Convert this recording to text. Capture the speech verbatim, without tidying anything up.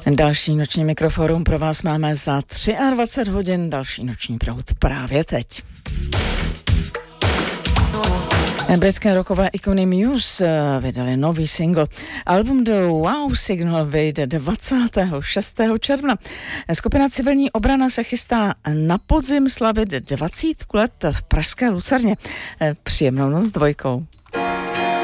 Další noční mikroforum pro vás máme za dvacet tři hodin, další noční proud právě teď. Britské rockové ikony Muse vydali nový single. Album The Wow Signal vyjde dvacátého šestého června. Skupina Civilní obrana se chystá na podzim slavit dvacet let v pražské Lucerně. Příjemnou noc s dvojkou.